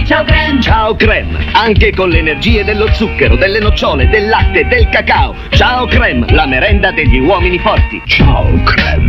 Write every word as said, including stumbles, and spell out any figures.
Ciao Creme! Ciao Creme, anche con le energie dello zucchero, delle nocciole, del latte, del cacao. Ciao Creme, la merenda degli uomini forti. Ciao Creme.